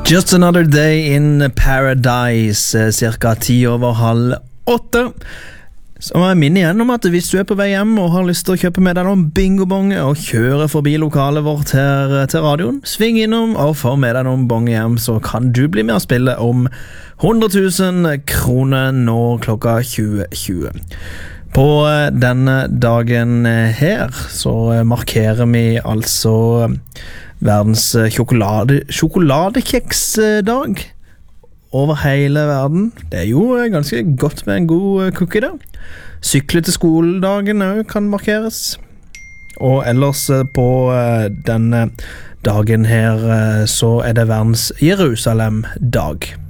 Just Another Day in Paradise, cirka 7:10. Så jeg minner igjen om at hvis du på vei hjem og har lyst til å kjøpe med deg noen bingo-bonger og kjøre forbi lokalet vårt her til radioen, sving innom og få med deg noen bonger hjem, så kan du bli med og spille om 100 000 kroner nå klokka 20:20. På denne dagen her så markerer vi altså verdens sjokoladekjeksdag over hele verden. Det jo ganske godt med en god cookie da. Sykle til skoledagen også kan markeres. Og ellers på denne dagen her så det verdens Jerusalem-dag.